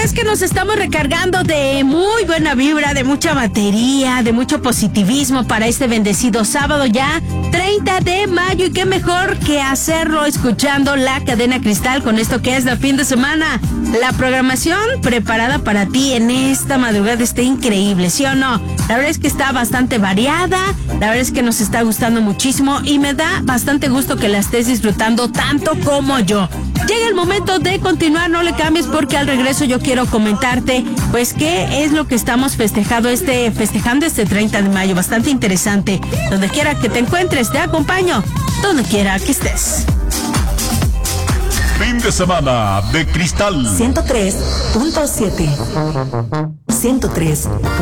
es que nos estamos recargando de muy buena vibra, de mucha batería, de mucho positivismo para este bendecido sábado ya, 30 de mayo. Y qué mejor que hacerlo escuchando la Cadena Cristal con esto que es la fin de semana. La programación preparada para ti en esta madrugada está increíble, ¿sí o no? La verdad es que está bastante variada, la verdad es que nos está gustando muchísimo y me da bastante gusto que la estés disfrutando tanto como yo. Llega el momento de continuar, no le cambies porque al regreso yo quiero comentarte pues qué es lo que estamos festejando este 30 de mayo, bastante interesante. Donde quiera que te encuentres, te acompaño, donde quiera que estés. Fin de semana de Cristal 103.7 103